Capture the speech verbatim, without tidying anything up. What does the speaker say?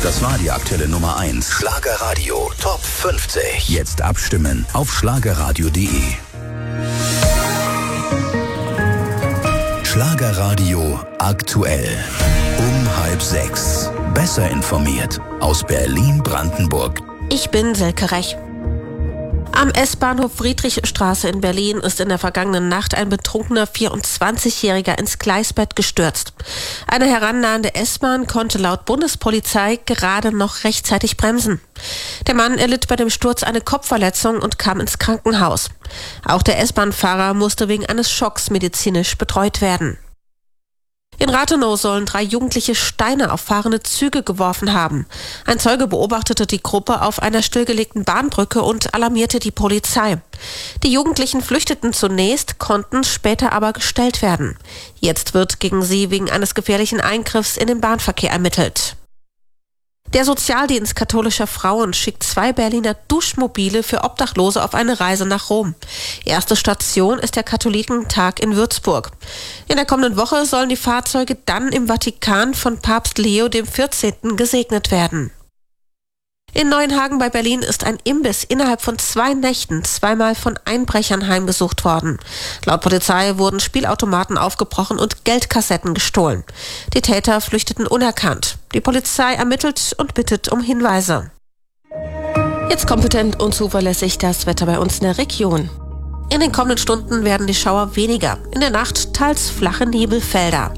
Das war die aktuelle Nummer eins. Schlagerradio Top fünfzig. Jetzt abstimmen auf schlagerradio punkt de. Schlagerradio aktuell. Um halb sechs. Besser informiert aus Berlin-Brandenburg. Ich bin Silke Rech. Am S-Bahnhof Friedrichstraße in Berlin ist in der vergangenen Nacht ein betrunkener vierundzwanzigjähriger ins Gleisbett gestürzt. Eine herannahende S-Bahn konnte laut Bundespolizei gerade noch rechtzeitig bremsen. Der Mann erlitt bei dem Sturz eine Kopfverletzung und kam ins Krankenhaus. Auch der S-Bahn-Fahrer musste wegen eines Schocks medizinisch betreut werden. In Rathenow sollen drei Jugendliche Steine auf fahrende Züge geworfen haben. Ein Zeuge beobachtete die Gruppe auf einer stillgelegten Bahnbrücke und alarmierte die Polizei. Die Jugendlichen flüchteten zunächst, konnten später aber gestellt werden. Jetzt wird gegen sie wegen eines gefährlichen Eingriffs in den Bahnverkehr ermittelt. Der Sozialdienst katholischer Frauen schickt zwei Berliner Duschmobile für Obdachlose auf eine Reise nach Rom. Erste Station ist der Katholikentag in Würzburg. In der kommenden Woche sollen die Fahrzeuge dann im Vatikan von Papst Leo der vierzehnten gesegnet werden. In Neuenhagen bei Berlin ist ein Imbiss innerhalb von zwei Nächten zweimal von Einbrechern heimgesucht worden. Laut Polizei wurden Spielautomaten aufgebrochen und Geldkassetten gestohlen. Die Täter flüchteten unerkannt. Die Polizei ermittelt und bittet um Hinweise. Jetzt kompetent und zuverlässig das Wetter bei uns in der Region. In den kommenden Stunden werden die Schauer weniger. In der Nacht teils flache Nebelfelder.